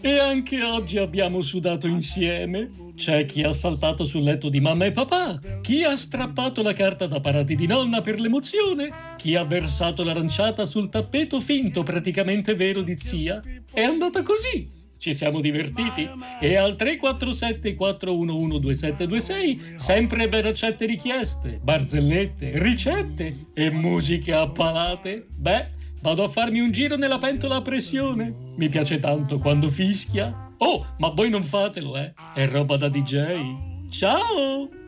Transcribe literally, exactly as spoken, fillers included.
E anche oggi abbiamo sudato insieme. C'è chi ha saltato sul letto di mamma e papà, chi ha strappato la carta da parati di nonna per l'emozione, chi ha versato l'aranciata sul tappeto finto praticamente vero di zia. È andata così. Ci siamo divertiti. E al tre quattro sette quattro uno uno due sette due sei sempre per ricette richieste, barzellette, ricette e musiche a palate. Beh, vado a farmi un giro nella pentola a pressione. Mi piace tanto quando fischia. Oh, ma voi non fatelo, eh? È roba da D J. Ciao!